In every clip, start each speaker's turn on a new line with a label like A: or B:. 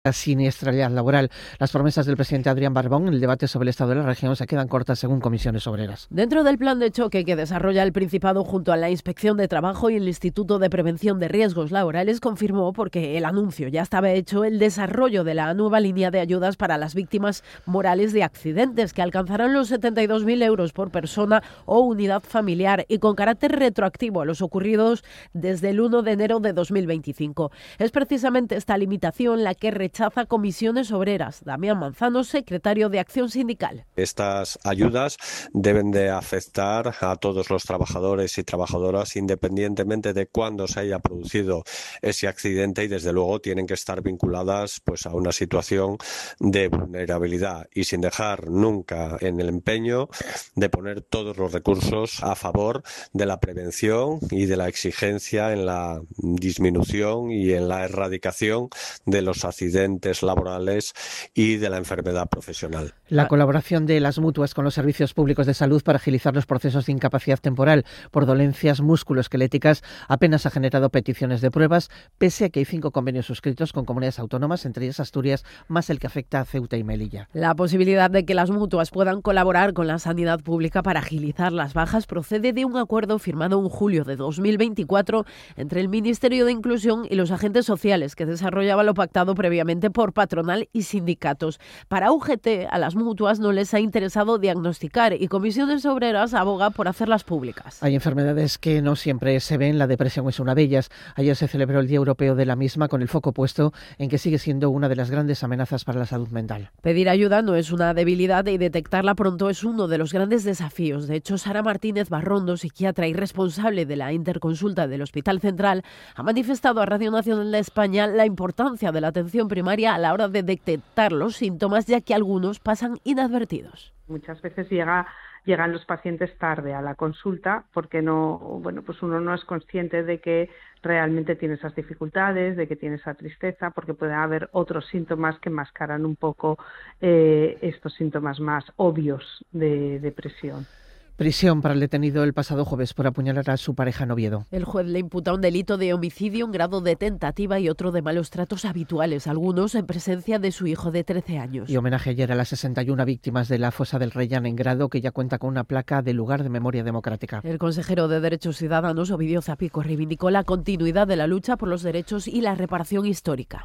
A: La siniestralidad laboral. Las promesas del presidente Adrián Barbón en el debate sobre el estado de la región se quedan cortas según comisiones obreras.
B: Dentro del plan de choque que desarrolla el Principado junto a la Inspección de Trabajo y el Instituto de Prevención de Riesgos Laborales, confirmó, porque el anuncio ya estaba hecho, el desarrollo de la nueva línea de ayudas para las víctimas morales de accidentes, que alcanzarán los 72.000 euros por persona o unidad familiar y con carácter retroactivo a los ocurridos desde el 1 de enero de 2025. Es precisamente esta limitación la que rechaza comisiones obreras. Damián Manzano, secretario de Acción Sindical.
C: Estas ayudas deben de afectar a todos los trabajadores y trabajadoras independientemente de cuándo se haya producido ese accidente y desde luego tienen que estar vinculadas pues a una situación de vulnerabilidad y sin dejar nunca en el empeño de poner todos los recursos a favor de la prevención y de la exigencia en la disminución y en la erradicación de los accidentes laborales y de la enfermedad profesional.
A: La colaboración de las mutuas con los servicios públicos de salud para agilizar los procesos de incapacidad temporal por dolencias musculoesqueléticas apenas ha generado peticiones de pruebas, pese a que hay 5 convenios suscritos con comunidades autónomas, entre ellas Asturias, más el que afecta a Ceuta y Melilla.
B: La posibilidad de que las mutuas puedan colaborar con la sanidad pública para agilizar las bajas procede de un acuerdo firmado en julio de 2024 entre el Ministerio de Inclusión y los agentes sociales, que desarrollaba lo pactado previamente por patronal y sindicatos. Para UGT, a las mutuas no les ha interesado diagnosticar y Comisiones Obreras aboga por hacerlas públicas.
A: Hay enfermedades que no siempre se ven, la depresión es una de ellas. Ayer se celebró el Día Europeo de la misma con el foco puesto en que sigue siendo una de las grandes amenazas para la salud mental.
B: Pedir ayuda no es una debilidad y detectarla pronto es uno de los grandes desafíos. De hecho, Sara Martínez Barrondo, psiquiatra y responsable de la interconsulta del Hospital Central, ha manifestado a Radio Nacional de España la importancia de la atención primaria a la hora de detectar los síntomas, ya que algunos pasan inadvertidos.
D: Muchas veces llegan los pacientes tarde a la consulta porque pues uno no es consciente de que realmente tiene esas dificultades, de que tiene esa tristeza, porque puede haber otros síntomas que mascaran un poco estos síntomas más obvios de depresión.
A: Prisión para el detenido el pasado jueves por apuñalar a su pareja en Oviedo.
B: El juez le imputa un delito de homicidio en grado de tentativa y otro de malos tratos habituales, algunos en presencia de su hijo de 13 años.
A: Y homenaje ayer a las 61 víctimas de la fosa del Reyán en Grado, que ya cuenta con una placa de lugar de memoria democrática.
B: El consejero de Derechos Ciudadanos, Ovidio Zapico, reivindicó la continuidad de la lucha por los derechos y la reparación histórica.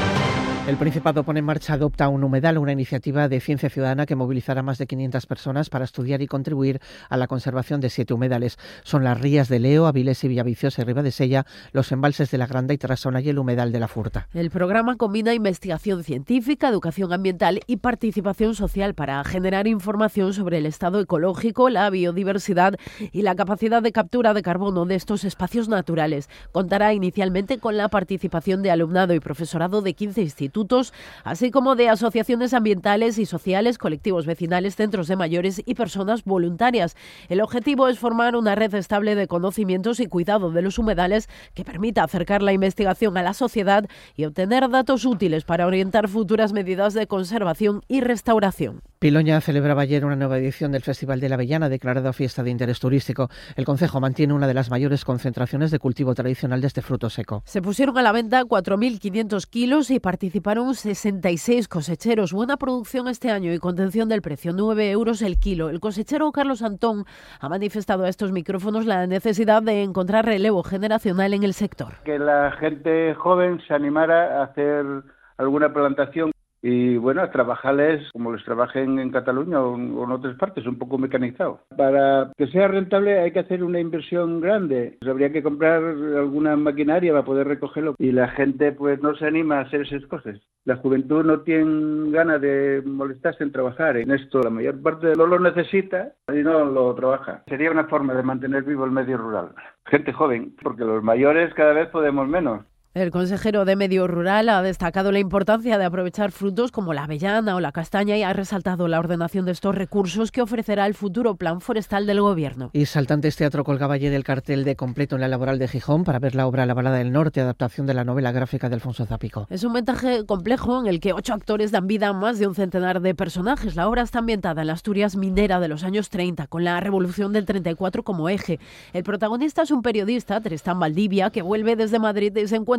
A: El Principado pone en marcha Adopta un humedal, una iniciativa de ciencia ciudadana que movilizará a más de 500 personas para estudiar y contribuir a la conservación de 7 humedales. Son las rías de Leo, Avilés y Villaviciosa y Ribadesella, los embalses de la Granda y Trasona y el humedal de la Furta.
B: El programa combina investigación científica, educación ambiental y participación social para generar información sobre el estado ecológico, la biodiversidad y la capacidad de captura de carbono de estos espacios naturales. Contará inicialmente con la participación de alumnado y profesorado de 15 institutos, así como de asociaciones ambientales y sociales, colectivos vecinales, centros de mayores y personas voluntarias. El objetivo es formar una red estable de conocimientos y cuidado de los humedales que permita acercar la investigación a la sociedad y obtener datos útiles para orientar futuras medidas de conservación y restauración.
A: Piloña celebraba ayer una nueva edición del Festival de la Avellana, declarada fiesta de interés turístico. El concejo mantiene una de las mayores concentraciones de cultivo tradicional de este fruto seco.
B: Se pusieron a la venta 4.500 kilos y participaron 66 cosecheros. Buena producción este año y contención del precio, 9 euros el kilo. El cosechero Carlos Antón ha manifestado a estos micrófonos la necesidad de encontrar relevo generacional en el sector.
E: Que la gente joven se animara a hacer alguna plantación. Y bueno, a trabajarles como les trabajen en Cataluña o en otras partes, un poco mecanizado. Para que sea rentable hay que hacer una inversión grande. Habría que comprar alguna maquinaria para poder recogerlo y la gente pues no se anima a hacer esas cosas. La juventud no tiene ganas de molestarse en trabajar en esto. La mayor parte no lo necesita y no lo trabaja. Sería una forma de mantener vivo el medio rural. Gente joven, porque los mayores cada vez podemos menos.
B: El consejero de Medio Rural ha destacado la importancia de aprovechar frutos como la avellana o la castaña y ha resaltado la ordenación de estos recursos que ofrecerá el futuro plan forestal del Gobierno.
A: Y Saltantes Teatro colgaba ayer el cartel de completo en la Laboral de Gijón para ver la obra La Balada del Norte, adaptación de la novela gráfica de Alfonso Zapico.
B: Es un montaje complejo en el que 8 actores dan vida a más de un centenar de personajes. La obra está ambientada en la Asturias minera de los años 30, con la Revolución del 34 como eje. El protagonista es un periodista, Tristán Valdivia, que vuelve desde Madrid y se encuentra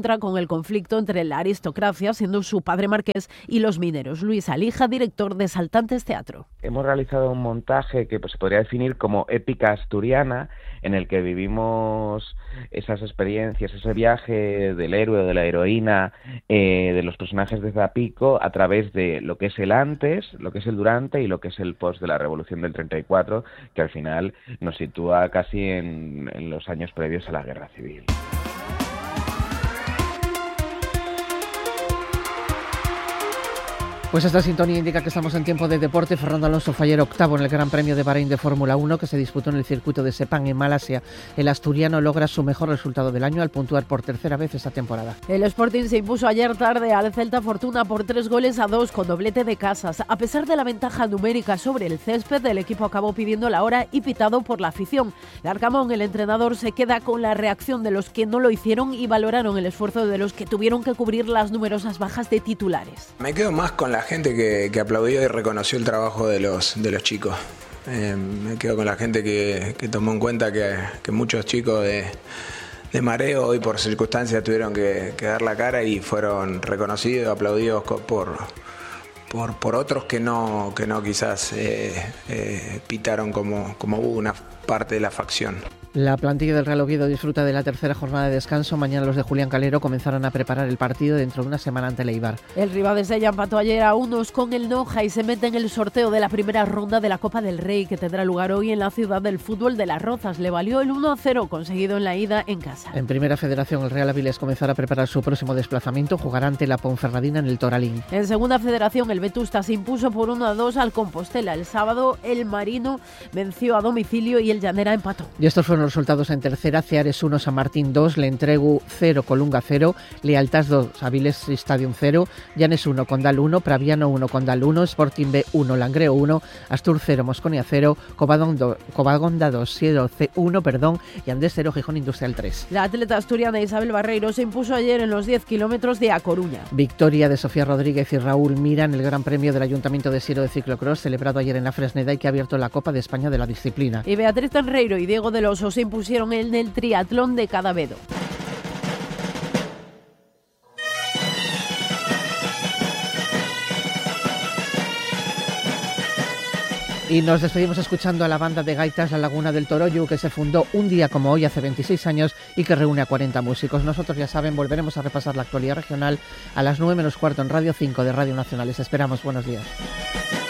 B: encuentra con el conflicto entre la aristocracia, siendo su padre marqués, y los mineros. Luis Alija, director de Saltantes Teatro.
F: Hemos realizado un montaje que se podría definir como épica asturiana, en el que vivimos esas experiencias, ese viaje del héroe o de la heroína, de los personajes de Zapico, a través de lo que es el antes, lo que es el durante y lo que es el post de la Revolución del 34, que al final nos sitúa casi en los años previos a la Guerra Civil.
A: Pues esta sintonía indica que estamos en tiempo de deporte. Fernando Alonso fue ayer octavo en el Gran Premio de Bahrein de Fórmula 1 que se disputó en el circuito de Sepang en Malasia. El asturiano logra su mejor resultado del año al puntuar por tercera vez esta temporada.
B: El Sporting se impuso ayer tarde al Celta Fortuna por 3-2 con doblete de Casas. A pesar de la ventaja numérica sobre el césped, el equipo acabó pidiendo la hora y pitado por la afición. Larcamón, el entrenador, se queda con la reacción de los que no lo hicieron y valoraron el esfuerzo de los que tuvieron que cubrir las numerosas bajas de titulares.
G: Me quedo más con la gente que aplaudió y reconoció el trabajo de los chicos. Me quedo con la gente que tomó en cuenta que muchos chicos de mareo y por circunstancias tuvieron que dar la cara y fueron reconocidos, aplaudidos por otros que no quizás pitaron como hubo una parte de la facción.
A: La plantilla del Real Oviedo disfruta de la tercera jornada de descanso. Mañana los de Julián Calero comenzarán a preparar el partido dentro de una semana ante el Eibar.
B: El Ribadesella empató ayer a 1 con el Noja y se mete en el sorteo de la primera ronda de la Copa del Rey, que tendrá lugar hoy en la ciudad del fútbol de Las Rozas. Le valió el 1-0 conseguido en la ida en casa.
A: En Primera Federación, el Real Avilés comenzará a preparar su próximo desplazamiento. Jugará ante la Ponferradina en el Toralín.
B: En Segunda Federación, el Vetusta se impuso por 1-2 al Compostela. El sábado, el Marino venció a domicilio y el Llanera empató.
A: Y estos fueron los resultados en tercera. Ceares 1, San Martín 2, Lentregu 0, Colunga 0, Lealtad 2, Avilés Stadium 0, Llanes 1, Condal 1, Praviano 1, Condal 1, Sporting B 1, Langreo 1, Astur 0, Mosconia 0, Covadonga 2, Sierra 1, y Andés 0, Gijón Industrial 3.
B: La atleta asturiana Isabel Barreiro se impuso ayer en los 10 kilómetros de A Coruña.
A: Victoria de Sofía Rodríguez y Raúl Mira en el Gran Premio del Ayuntamiento de Siero de Ciclocross, celebrado ayer en la Fresneda y que ha abierto la Copa de España de la disciplina.
B: Y Beatriz Tenreiro y Diego del Oso se impusieron en el triatlón de Cadavedo.
A: Y nos despedimos escuchando a la banda de gaitas La Laguna del Toroyu, que se fundó un día como hoy hace 26 años y que reúne a 40 músicos. Nosotros, ya saben, volveremos a repasar la actualidad regional a las 9 menos cuarto en Radio 5 de Radio Nacional. Les esperamos. Buenos días.